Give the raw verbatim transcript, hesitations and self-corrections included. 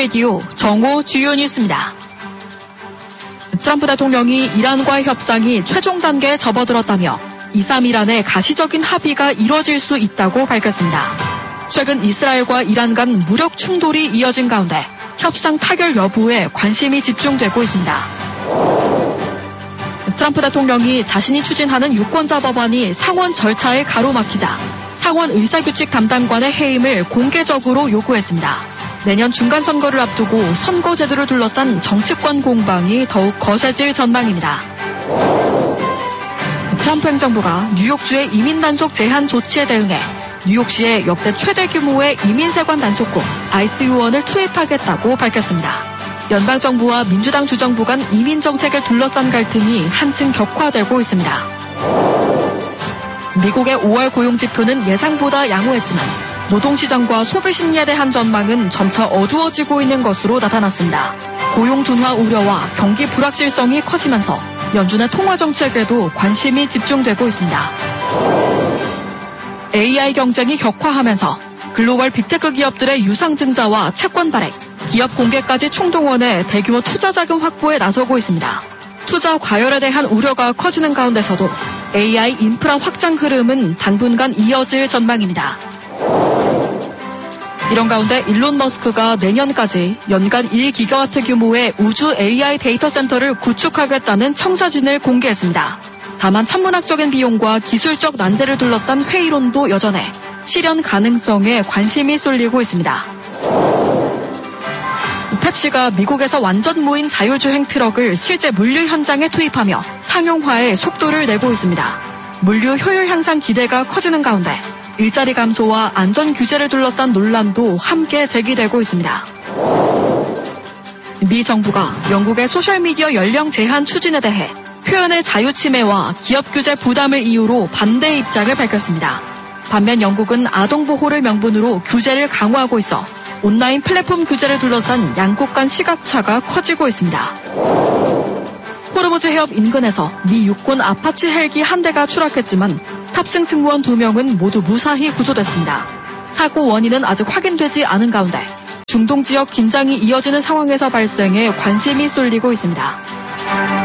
라디오 정오 주요 뉴스입니다. 트럼프 대통령이 이란과의 협상이 최종 단계에 접어들었다며 이삼 일안의 가시적인 합의가 이뤄질 수 있다고 밝혔습니다. 최근 이스라엘과 이란 간 무력 충돌이 이어진 가운데 협상 타결 여부에 관심이 집중되고 있습니다. 트럼프 대통령이 자신이 추진하는 유권자 법안이 상원 절차에 가로막히자 상원 의사규칙 담당관의 해임을 공개적으로 요구했습니다. 내년 중간 선거를 앞두고 선거 제도를 둘러싼 정치권 공방이 더욱 거세질 전망입니다. 트럼프 행정부가 뉴욕주의 이민 단속 제한 조치에 대응해 뉴욕시에 역대 최대 규모의 이민세관 단속국 아이씨유원을 투입하겠다고 밝혔습니다. 연방정부와 민주당 주정부 간 이민 정책을 둘러싼 갈등이 한층 격화되고 있습니다. 미국의 오월 고용지표는 예상보다 양호했지만 노동시장과 소비심리에 대한 전망은 점차 어두워지고 있는 것으로 나타났습니다. 고용 둔화 우려와 경기 불확실성이 커지면서 연준의 통화정책에도 관심이 집중되고 있습니다. 에이아이 경쟁이 격화하면서 글로벌 빅테크 기업들의 유상증자와 채권 발행, 기업 공개까지 총동원해 대규모 투자 자금 확보에 나서고 있습니다. 투자 과열에 대한 우려가 커지는 가운데서도 에이아이 인프라 확장 흐름은 당분간 이어질 전망입니다. 이런 가운데 일론 머스크가 내년까지 연간 일 기가와트 규모의 우주 에이아이 데이터 센터를 구축하겠다는 청사진을 공개했습니다. 다만 천문학적인 비용과 기술적 난제를 둘러싼 회의론도 여전해 실현 가능성에 관심이 쏠리고 있습니다. 펩시가 미국에서 완전 무인 자율주행 트럭을 실제 물류 현장에 투입하며 상용화에 속도를 내고 있습니다. 물류 효율 향상 기대가 커지는 가운데 일자리 감소와 안전 규제를 둘러싼 논란도 함께 제기되고 있습니다. 미 정부가 영국의 소셜미디어 연령 제한 추진에 대해 표현의 자유 침해와 기업 규제 부담을 이유로 반대 입장을 밝혔습니다. 반면 영국은 아동 보호를 명분으로 규제를 강화하고 있어 온라인 플랫폼 규제를 둘러싼 양국 간 시각차가 커지고 있습니다. 호르무즈 해협 인근에서 미 육군 아파치 헬기 한 대가 추락했지만 탑승 승무원 두 명은 모두 무사히 구조됐습니다. 사고 원인은 아직 확인되지 않은 가운데 중동 지역 긴장이 이어지는 상황에서 발생해 관심이 쏠리고 있습니다.